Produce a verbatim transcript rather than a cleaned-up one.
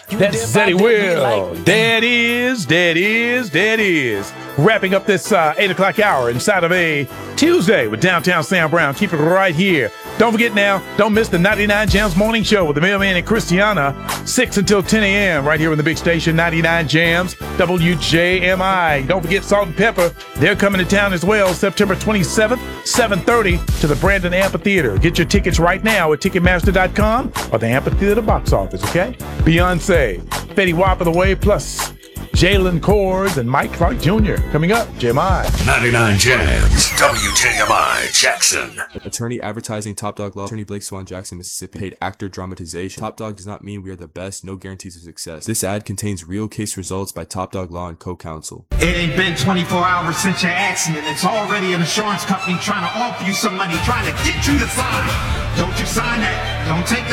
That's Zeddy Will. That is, that is, that is. Wrapping up this uh, eight o'clock hour inside of a Tuesday with Downtown Sam Brown. Keep it right here. Don't forget now, don't miss the ninety-nine Jams Morning Show with the Mailman and Christiana, six until ten a.m. right here on the big station, ninety-nine Jams, W J M I. Don't forget Salt and Pepper. They're coming to town as well, September twenty-seventh, seven thirty to the Brandon Amphitheater. Get your tickets right now at Ticketmaster dot com or the Amphitheater box office, okay? Beyonce, Fetty Wap of the Way, plus Jalen Cords and Mike Clark Junior coming up. J M I. ninety-nine Jams, W J M I, Jackson. Attorney advertising Top Dog Law. Attorney Blake Swan, Jackson, Mississippi. Paid actor dramatization. Top Dog does not mean we are the best. No guarantees of success. This ad contains real case results by Top Dog Law and co-counsel. It ain't been twenty-four hours since your accident. It's already an insurance company trying to offer you some money, trying to get you to sign. Don't you sign that. Don't take that.